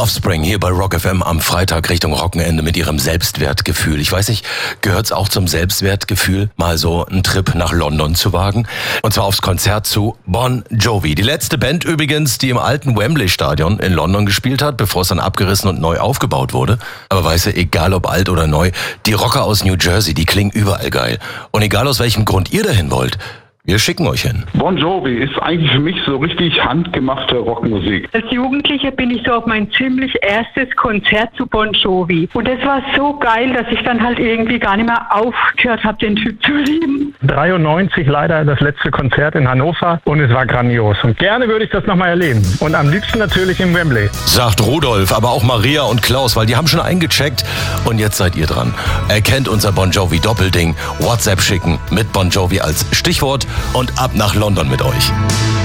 Offspring hier bei Rock FM am Freitag Richtung Rockenende mit ihrem Selbstwertgefühl. Ich weiß nicht, gehört's auch zum Selbstwertgefühl, mal so einen Trip nach London zu wagen? Und zwar aufs Konzert zu Bon Jovi. Die letzte Band übrigens, die im alten Wembley-Stadion in London gespielt hat, bevor es dann abgerissen und neu aufgebaut wurde. Aber weißt du, egal ob alt oder neu, die Rocker aus New Jersey, die klingen überall geil. Und egal aus welchem Grund ihr dahin wollt, wir schicken euch hin. Bon Jovi ist eigentlich für mich so richtig handgemachte Rockmusik. Als Jugendliche bin ich so auf mein ziemlich erstes Konzert zu Bon Jovi. Und das war so geil, dass ich dann halt irgendwie gar nicht mehr aufgehört habe, den Typ zu lieben. 93 leider das letzte Konzert in Hannover und es war grandios. Und gerne würde ich das nochmal erleben. Und am liebsten natürlich im Wembley. Sagt Rudolf, aber auch Maria und Klaus, weil die haben schon eingecheckt. Und jetzt seid ihr dran. Erkennt unser Bon Jovi Doppelding, WhatsApp schicken mit Bon Jovi als Stichwort und ab nach London mit euch.